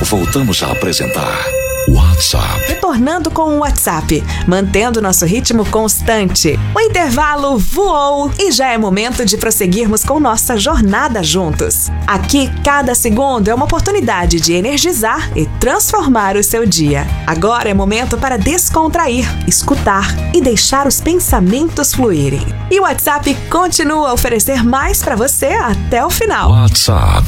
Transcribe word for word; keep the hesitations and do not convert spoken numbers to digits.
voltamos a apresentar WhatsApp. Retornando com o WhatsApp, mantendo nosso ritmo constante. O intervalo voou e já é momento de prosseguirmos com nossa jornada juntos. Aqui, cada segundo é uma oportunidade de energizar e transformar o seu dia. Agora é momento para descontrair, escutar e deixar os pensamentos fluírem. E o WhatsApp continua a oferecer mais para você até o final. WhatsApp